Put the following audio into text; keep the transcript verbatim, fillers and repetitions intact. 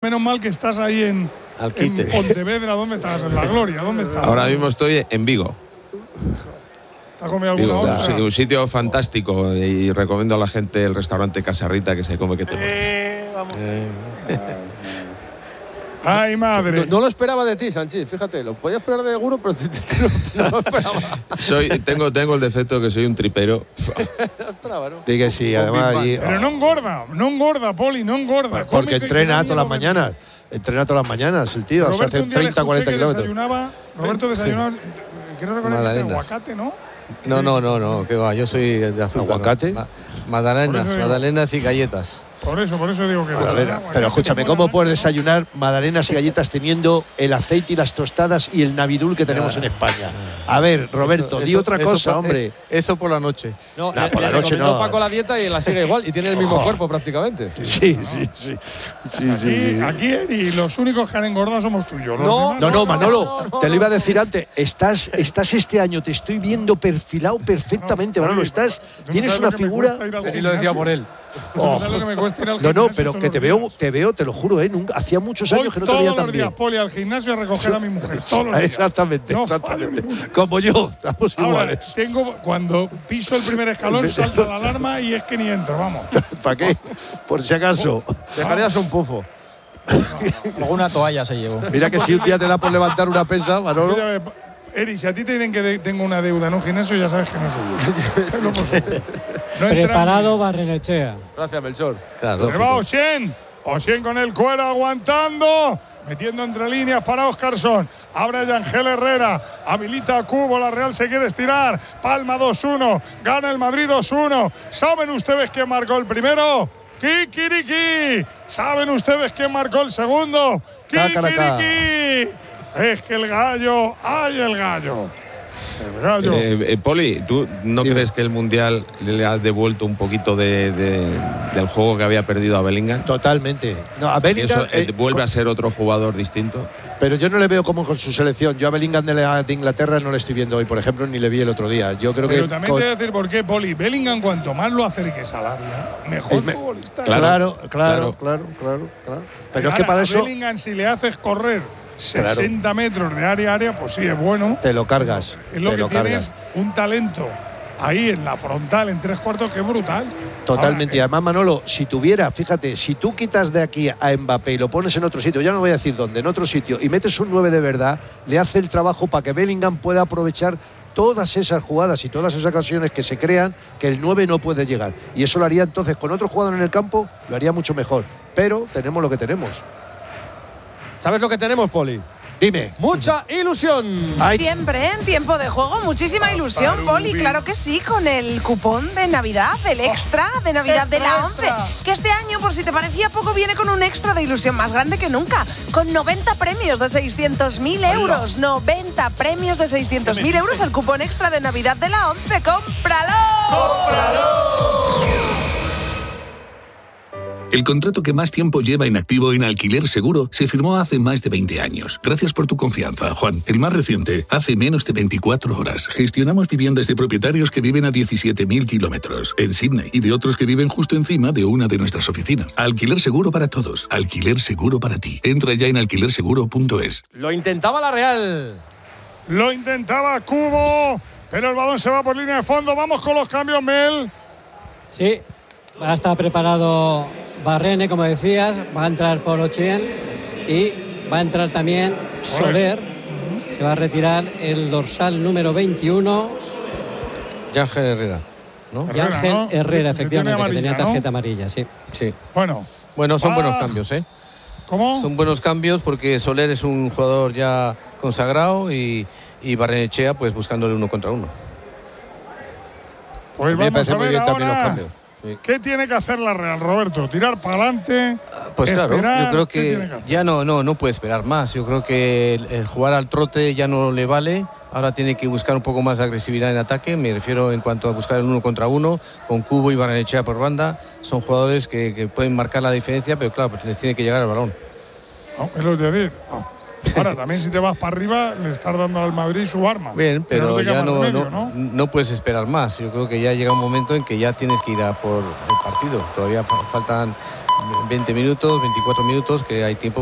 Menos mal que estás ahí en, en Pontevedra. ¿Dónde estás? En La Gloria. ¿Dónde estás? Ahora mismo estoy en Vigo. ¿Te has comido alguna Vigo, ostra? sí, un sitio fantástico y recomiendo a la gente el restaurante Casarrita, que se come que te mueres. Eh, vamos. Eh. Ay, madre. No, no lo esperaba de ti, Sanchís, fíjate, lo podía esperar de Guro, pero te, te, te, no, no lo esperaba. Soy, tengo, tengo el defecto que soy un tripero. No esperaba, ¿no? Sí que sí, además allí, pero no engorda, no engorda, Poli, no engorda. Pues porque Come, entrena todas las mañanas. Entrena todas las mañanas el tío, Roberto, o sea, hace treinta, cuarenta kilómetros. Desayunaba, Roberto desayunaba, sí. Quiero recordar que es aguacate, ¿no? No, no, no, no, que va, yo soy de azúcar. ¿Aguacate? ¿No? Magdalenas, magdalenas y galletas. Por eso, por eso digo que… Pues a ver, pero escúchame, ¿cómo puedes desayunar magdalenas y galletas teniendo el aceite y las tostadas y el navidul que tenemos en España? A ver, Roberto, eso, di eso, otra eso, cosa, eso, hombre. Eso por la noche. No, no por la noche no. Paco la dieta y la sigue igual y tiene el mismo Ojo. cuerpo prácticamente. Sí, sí, sí. sí, sí, aquí, sí. aquí Eri, los únicos que han engordado somos tuyos. No, no, no, Manolo, no, no, te lo iba a decir antes. Estás, estás este año, te estoy viendo perfilado perfectamente, no, Manolo. Estás, tienes una figura… Sí, lo decía por él. Oh. ¿Sabes lo que me cuesta ir al no, no, pero que te veo, te veo, te lo juro, ¿eh? Nunca, hacía muchos años Voy que no te veía tan todos los días, bien. Poli, al gimnasio a recoger a mi mujer. Todos los días. Exactamente, no exactamente. Como yo, estamos Ahora, iguales. Tengo, cuando piso el primer escalón, salta la alarma y es que ni entro, vamos. ¿Para qué? Por si acaso. Dejarías un pufo. No, una toalla se llevó. Mira que si un día te da por levantar una pesa, Manolo. Eri, si a ti te dicen que de, tengo una deuda en un gimnasio, ya sabes que no soy yo. No Preparado Barrenechea. Gracias, Melchor. Claro, se va Oshén. Oshén con el cuero aguantando. Metiendo entre líneas para Óscarson. Abre Yangel Herrera. Habilita a Cubo. La Real se quiere estirar. Palma dos uno. Gana el Madrid dos uno. ¿Saben ustedes quién marcó el primero? Kikiriki. ¿Saben ustedes quién marcó el segundo? Kikiriki. Es que el gallo, ¡ay, el gallo! El gallo. Eh, eh, Poli, ¿tú no Dime. crees que el Mundial le ha devuelto un poquito de, de, del juego que había perdido a Bellingham? Totalmente. No, a Bellingham, eso eh, vuelve con, a ser otro jugador distinto. Pero yo no le veo como con su selección. Yo a Bellingham de, la, de Inglaterra no le estoy viendo hoy, por ejemplo, ni le vi el otro día. Yo creo pero que también con, te voy a decir por qué, Poli. Bellingham, cuanto más lo acerques al área, mejor me, futbolista. Claro, claro, claro, claro, claro, claro. Pero, pero es que para a eso… Bellingham, si le haces correr sesenta claro. metros de área a área, pues sí, es bueno. Te lo cargas. Es lo te que lo tienes, cargas. Un talento ahí en la frontal, en tres cuartos, que es brutal. Totalmente. Ahora, y además, Manolo, si tuviera, fíjate, si tú quitas de aquí a Mbappé y lo pones en otro sitio, ya no voy a decir dónde, en otro sitio, y metes un nueve de verdad, le hace el trabajo para que Bellingham pueda aprovechar todas esas jugadas y todas esas ocasiones que se crean que el nueve no puede llegar. Y eso lo haría entonces con otro jugador en el campo, lo haría mucho mejor. Pero tenemos lo que tenemos. ¿Sabes lo que tenemos, Poli? Dime. Mucha ilusión. Ay. Siempre en tiempo de juego, muchísima ilusión, Poli. Claro que sí, con el cupón de Navidad, el extra de Navidad extra, de la ONCE. Que este año, por si te parecía poco, viene con un extra de ilusión más grande que nunca. Con noventa premios de seiscientos mil euros. noventa premios de seiscientos mil euros. El cupón extra de Navidad de la ONCE. ¡Cómpralo! ¡Cómpralo! El contrato que más tiempo lleva en activo en Alquiler Seguro se firmó hace más de veinte años. Gracias por tu confianza, Juan. El más reciente, hace menos de veinticuatro horas. Gestionamos viviendas de propietarios que viven a diecisiete mil kilómetros en Sydney y de otros que viven justo encima de una de nuestras oficinas. Alquiler Seguro para todos. Alquiler Seguro para ti. Entra ya en alquiler seguro punto es. Lo intentaba la Real. Lo intentaba Cubo, pero el balón se va por línea de fondo. Vamos con los cambios, Mel. Sí, va a estar preparado Barrene, como decías, va a entrar por Oshén y va a entrar también Soler. Se va a retirar el dorsal número veintiuno. Yangel Herrera, ¿no? Yangel ¿no? Herrera, efectivamente, que, amarilla, tenía tarjeta ¿no? amarilla, sí. Sí. Bueno. Bueno, son ah, buenos cambios, ¿eh? ¿Cómo? Son buenos cambios porque Soler es un jugador ya consagrado y, y Barrenechea pues buscando el uno contra uno. Pues vamos me parece a ver muy bien ahora también los cambios. ¿Qué tiene que hacer la Real, Roberto? ¿Tirar para adelante? Pues claro, esperar, yo creo que, que ya no, no, no puede esperar más. Yo creo que el, el jugar al trote ya no le vale. Ahora tiene que buscar un poco más de agresividad en ataque. Me refiero en cuanto a buscar el uno contra uno, con Cubo y Barrenechea por banda. Son jugadores que, que pueden marcar la diferencia, pero claro, pues les tiene que llegar el balón. No, es lo de decir. No. Ahora, también si te vas para arriba, le estás dando al Madrid su arma. Bien, pero, pero no ya no, medio, no, ¿no? no puedes esperar más. Yo creo que ya llega un momento en que ya tienes que ir a por el partido. Todavía fa- faltan veinte minutos, veinticuatro minutos, que hay tiempo